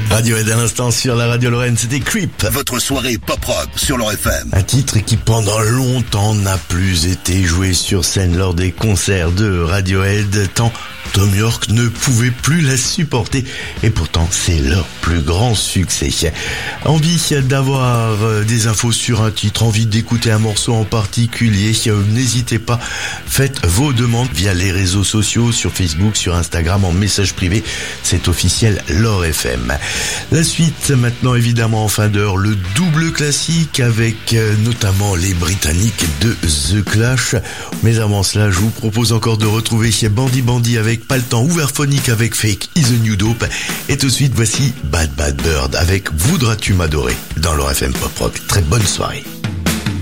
Radiohead à l'instant sur la radio Lorraine, c'était Creep. Votre soirée pop-rock sur leur FM. Un titre qui pendant longtemps n'a plus été joué sur scène lors des concerts de Radiohead, tant Thom Yorke ne pouvait plus la supporter et pourtant c'est leur plus grand succès. Envie d'avoir des infos sur un titre, envie d'écouter un morceau en particulier, n'hésitez pas, faites vos demandes via les réseaux sociaux, sur Facebook, sur Instagram, en message privé, c'est officiel Lore FM. La suite maintenant évidemment en fin d'heure, le double classique avec notamment les Britanniques de The Clash. Mais avant cela, je vous propose encore de retrouver Bandy Bandy avec Pas le temps, Ouverphonique avec Fake is a New Dope. Et tout de suite, voici Bad Bad Bird avec Voudras-tu m'adorer dans Lore FM Pop Rock. Très bonne soirée.